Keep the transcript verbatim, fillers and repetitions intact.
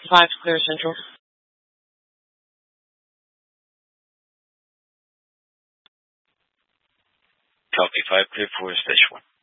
Five clear central. Copy five clear for station one.